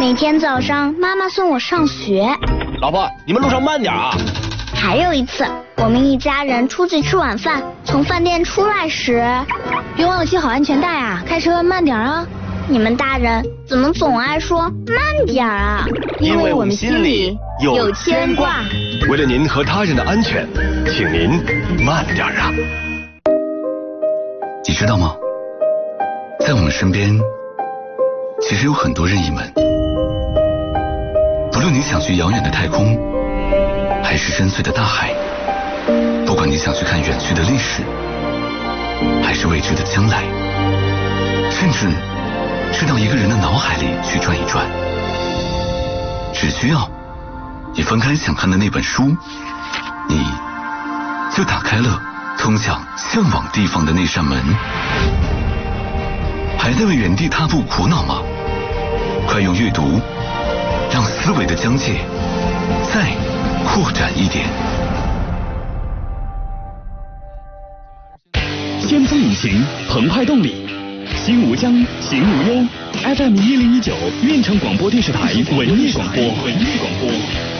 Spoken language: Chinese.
每天早上妈妈送我上学。 老婆，你们路上慢点啊。 还有一次，我们一家人出去吃晚饭，从饭店出来时， 别忘了系好安全带啊，开车慢点啊。 你们大人怎么总爱说慢点啊？ 因为我们心里有牵挂。 为了您和他人的安全，请您慢点啊。 你知道吗？在我们身边，其实有很多任意门。不论你想去遥远的太空，还是深邃的大海，不管你想去看远去的历史，还是未知的将来，甚至是到一个人的脑海里去转一转，只需要你翻开想看的那本书，你就打开了通向向往地方的那扇门。还在为原地踏步苦恼吗？快用阅读让思维的疆界再扩展一点。 先锋引擎，澎湃动力，心无疆，行无忧。FM 1019，运城广播电视台文艺广播。